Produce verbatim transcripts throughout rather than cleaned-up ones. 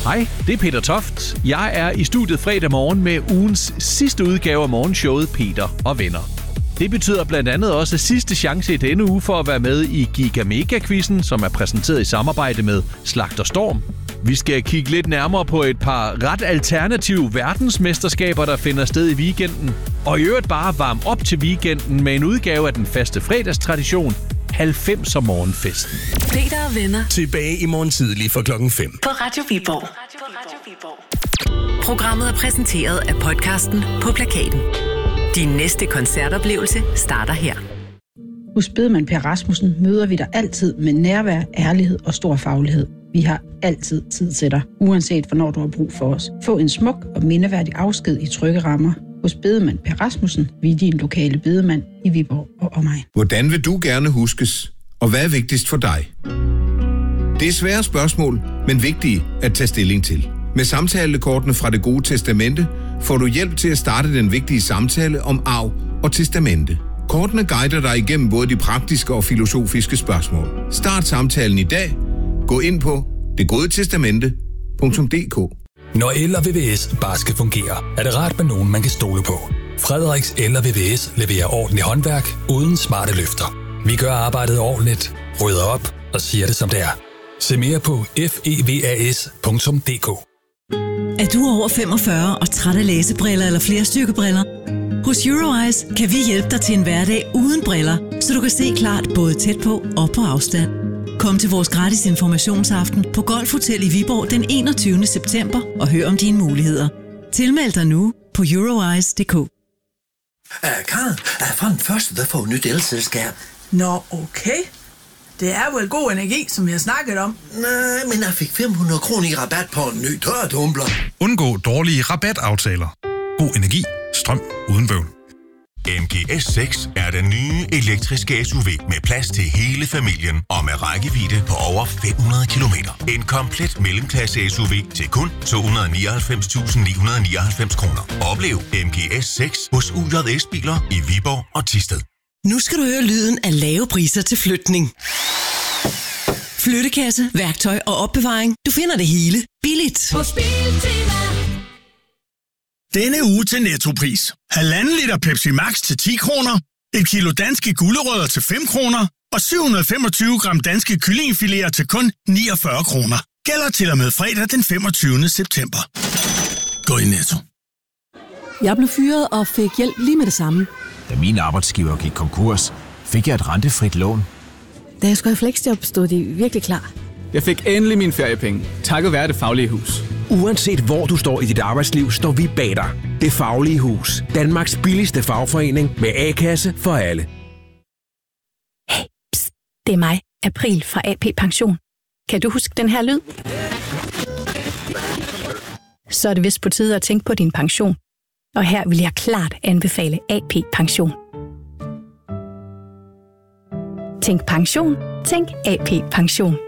Hej, det er Peter Toft. Jeg er i studiet fredag morgen med ugens sidste udgave af morgenshowet Peter og Venner. Det betyder blandt andet også sidste chance i denne uge for at være med i Giga Mega-quizzen, som er præsenteret i samarbejde med Slagter Storm. Vi skal kigge lidt nærmere på et par ret alternative verdensmesterskaber, der finder sted i weekenden. Og i øvrigt bare varme op til weekenden med en udgave af den faste fredagstradition, halvfemser morgenfesten. Peter og Venner. Tilbage i morgen tidlig fra klokken fem. På Radio Viborg. Programmet er præsenteret af podcasten På Plakaten. Din næste koncertoplevelse starter her. Hos Bedemann Per Rasmussen møder vi dig altid med nærvær, ærlighed og stor faglighed. Vi har altid tid til dig, uanset hvornår du har brug for os. Få en smuk og mindeværdig afsked i trygge rammer. Hos Bedemann Per Rasmussen, vi er din lokale bedemand i Viborg og omegn. Hvordan vil du gerne huskes, og hvad er vigtigst for dig? Det er svære spørgsmål, men vigtige at tage stilling til. Med samtalekortene fra Det Gode Testamente får du hjælp til at starte den vigtige samtale om arv og testamente. Kortene guider dig igennem både de praktiske og filosofiske spørgsmål. Start samtalen i dag. Gå ind på det gode testamente punktum d k. Når el og V V S bare skal fungere, er det rart med nogen, man kan stole på. Frederiks El og V V S leverer ordentligt håndværk uden smarte løfter. Vi gør arbejdet ordentligt, rydder op og siger det som det er. Se mere på f e v a s punktum d k. Er du over femogfyrre og træt af læsebriller eller flerstyrkebriller? Hos Eurowise kan vi hjælpe dig til en hverdag uden briller, så du kan se klart både tæt på og på afstand. Kom til vores gratis informationsaften på Golf Hotel i Viborg den enogtyvende september og hør om dine muligheder. Tilmeld dig nu på eurowise punktum d k. Uh, Karen, uh, fra den første, der får et nyt elselskab. Nå, okay. Det er vel god energi, som vi har snakket om. Nej, men jeg fik fem hundrede kroner i rabat på en ny tørretumbler. Undgå dårlige rabataftaler. God energi. Strøm uden bøvl. M G S seks er den nye elektriske S U V med plads til hele familien og med rækkevidde på over fem hundrede kilometer. En komplet mellemklasse S U V til kun to hundrede nioghalvfems tusind ni hundrede nioghalvfems kroner. Oplev M G S seks hos U J S Biler i Viborg og Thisted. Nu skal du høre lyden af lave priser til flytning. Flyttekasse, værktøj og opbevaring. Du finder det hele billigt. På Biltema. Denne uge til Nettopris. Halvanden liter Pepsi Max til ti kroner. Et kilo danske gulerødder til fem kroner. Og syv hundrede og femogtyve gram danske kyllingefiléer til kun niogfyrre kroner. Gælder til og med fredag den femogtyvende september. Gå i Netto. Jeg blev fyret og fik hjælp lige med det samme. Da min arbejdsgiver gik konkurs, fik jeg et rentefrit lån. Da jeg skulle have fleksjob, stod de virkelig klar. Jeg fik endelig mine feriepenge, takket være Det Faglige Hus. Uanset hvor du står i dit arbejdsliv, står vi bag dig. Det Faglige Hus. Danmarks billigste fagforening med A-kasse for alle. Hey, pst, det er mig, April fra A P Pension. Kan du huske den her lyd? Så er det vist på tide at tænke på din pension. Og her vil jeg klart anbefale A P Pension. Tænk pension. Tænk A P Pension.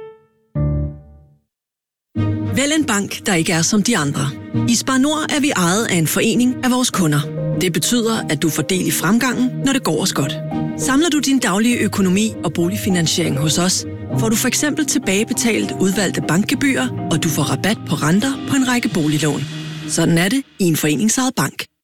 Vælg en bank, der ikke er som de andre. I Spar Nord er vi ejet af en forening af vores kunder. Det betyder, at du får del i fremgangen, når det går os godt. Samler du din daglige økonomi og boligfinansiering hos os, får du for eksempel tilbagebetalt udvalgte bankgebyrer, og du får rabat på renter på en række boliglån. Sådan er det i en foreningsejet bank.